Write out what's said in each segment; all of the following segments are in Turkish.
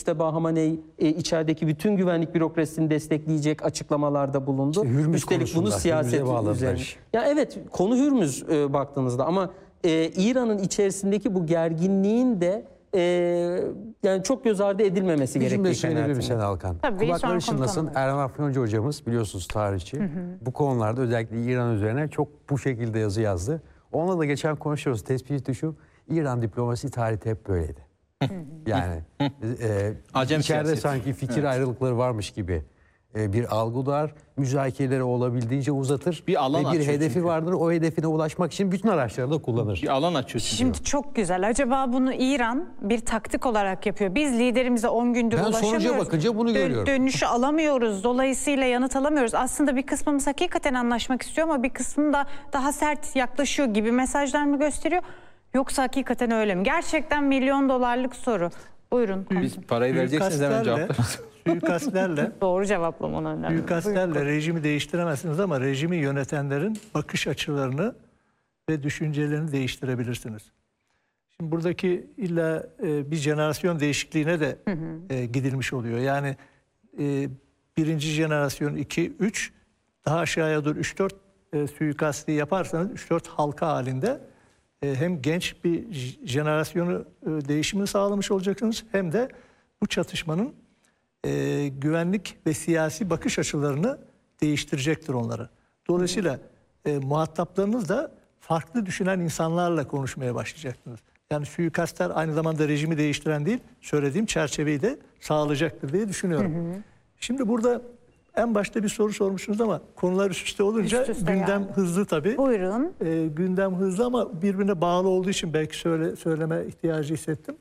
Müçteba Hamaney içerideki bütün güvenlik bürokrasisini destekleyecek açıklamalarda bulundu. Üstelik bunu siyaset üzerine. Ya evet, konu Hürmüz baktığınızda ama İran'ın içerisindeki bu gerginliğin de yani çok göz ardı edilmemesi gerektiği kanaatinde. Sen Alkan. Kulakları çınlasın. Erhan Afyoncu hocamız, biliyorsunuz tarihçi. Bu konularda özellikle İran üzerine çok bu şekilde yazı yazdı. Onunla da geçen konuşuyoruz. Tespiti şu: İran diplomasi tarihte hep böyleydi. Yani içeride sanki fikir ayrılıkları varmış gibi bir algı var. Müzakereleri olabildiğince uzatır. Bir alan ve bir hedefi çünkü vardır. O hedefine ulaşmak için bütün araçları da kullanır. Bir alan açıyor. Şimdi çok güzel. Acaba bunu İran bir taktik olarak yapıyor. Biz liderimize 10 gündür ulaşamıyoruz. Ben sonuca bakınca bunu görüyorum. Dönüşü alamıyoruz. Dolayısıyla yanıt alamıyoruz. Aslında bir kısmımız hakikaten anlaşmak istiyor ama bir kısmı da daha sert yaklaşıyor gibi mesajlar mı gösteriyor? Yoksa hakikaten öyle mi? Gerçekten milyon dolarlık soru. Buyurun. Biz parayı vereceksiniz, hemen cevaplarız. Suikastlerle doğru cevaplamam önemli. Suikastlerle rejimi değiştiremezsiniz ama rejimi yönetenlerin bakış açılarını ve düşüncelerini değiştirebilirsiniz. Şimdi buradaki illa bir jenerasyon değişikliğine de gidilmiş oluyor. Yani birinci jenerasyon 2, 3, daha aşağıya doğru 3-4 suikasti yaparsanız 3-4 halka halinde hem genç bir jenerasyonu değişimini sağlamış olacaksınız hem de bu çatışmanın güvenlik ve siyasi bakış açılarını değiştirecektir onları. Dolayısıyla muhataplarınız da farklı düşünen insanlarla konuşmaya başlayacaksınız. Yani suikastler aynı zamanda rejimi değiştiren değil, söylediğim çerçeveyi de sağlayacaktır diye düşünüyorum. Şimdi burada en başta bir soru sormuşsunuz ama konular üst üste olunca gündem hızlı tabii. Buyurun. Gündem hızlı ama birbirine bağlı olduğu için belki söyleme ihtiyacı hissettim.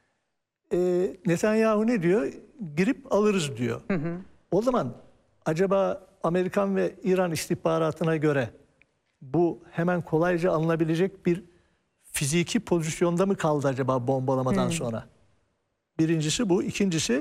Netanyahu ne diyor? Girip alırız diyor. O zaman acaba Amerikan ve İran istihbaratına göre bu hemen kolayca alınabilecek bir fiziki pozisyonda mı kaldı acaba bombalamadan sonra? Birincisi bu. İkincisi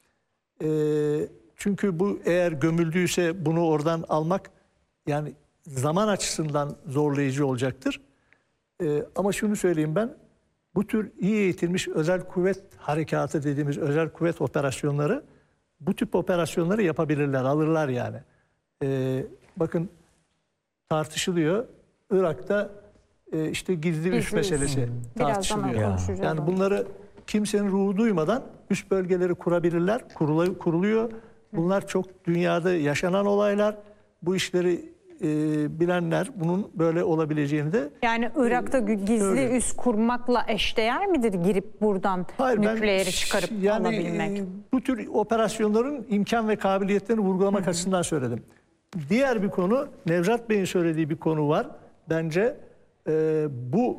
çünkü bu eğer gömüldüyse bunu oradan almak yani zaman açısından zorlayıcı olacaktır. Ama şunu söyleyeyim ben, bu tür iyi eğitilmiş özel kuvvet harekatı dediğimiz özel kuvvet operasyonları bu tip operasyonları yapabilirler, alırlar yani. Bakın tartışılıyor. Irak'ta işte gizli üs meselesi tartışılıyor. Yani bunları kimsenin ruhu duymadan üst bölgeleri kurabilirler, kuruluyor. Bunlar çok dünyada yaşanan olaylar. Bu işleri bilenler bunun böyle olabileceğini de... Yani Irak'ta gizli üs kurmakla eşdeğer midir girip buradan nükleeri çıkarıp alabilmek? Bu tür operasyonların imkan ve kabiliyetlerini vurgulamak açısından söyledim. Diğer bir konu, Nevzat Bey'in söylediği bir konu var. Bence bu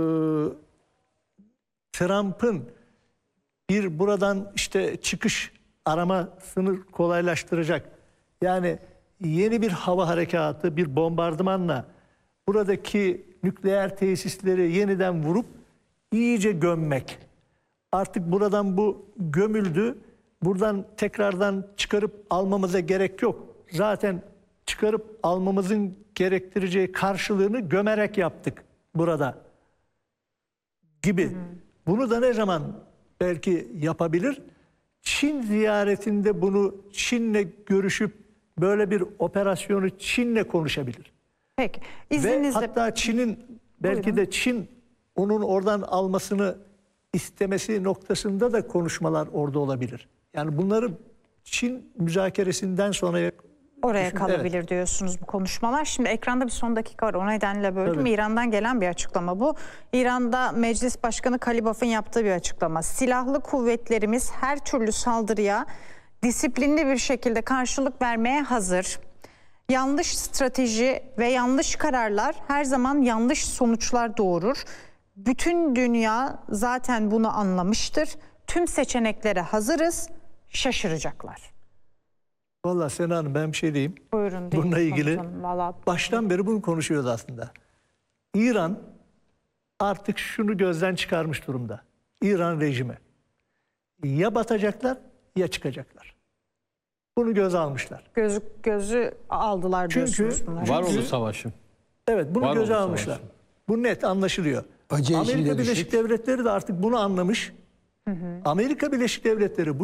Trump'ın bir buradan işte çıkış aramasını kolaylaştıracak. Yani yeni bir hava harekatı, bir bombardımanla buradaki nükleer tesisleri yeniden vurup iyice gömmek. Artık buradan bu gömüldü. Buradan tekrardan çıkarıp almamıza gerek yok. Zaten çıkarıp almamızın gerektireceği karşılığını gömerek yaptık burada gibi. Bunu da ne zaman belki yapabilir? Çin ziyaretinde bunu Çin'le görüşüp böyle bir operasyonu Çin'le konuşabilir. Peki. Ve hatta Çin'in belki de Çin onun oradan almasını istemesi noktasında da konuşmalar orada olabilir. Yani bunları Çin müzakeresinden sonra oraya kalabilir diyorsunuz bu konuşmalar. Şimdi ekranda bir son dakika var. O nedenle böldüm. Tabii. İran'dan gelen bir açıklama bu. İran'da Meclis Başkanı Kalibaf'ın yaptığı bir açıklama. Silahlı kuvvetlerimiz her türlü saldırıya disiplinli bir şekilde karşılık vermeye hazır. Yanlış strateji ve yanlış kararlar her zaman yanlış sonuçlar doğurur. Bütün dünya zaten bunu anlamıştır. Tüm seçeneklere hazırız. Şaşıracaklar. Vallahi Sena Hanım, ben bir şey diyeyim. Buyurun. Bununla ilgili baştan beri bunu konuşuyoruz aslında. İran artık şunu gözden çıkarmış durumda. İran rejimi. Ya batacaklar ya çıkacaklar. Bunu göze almışlar. Gözü aldılar diyorsunuz. Çünkü var oldu savaşım. Evet, bunu göze almışlar. Savaşım. Bu net anlaşılıyor. Amerika Birleşik Devletleri de artık bunu anlamış. Amerika Birleşik Devletleri bu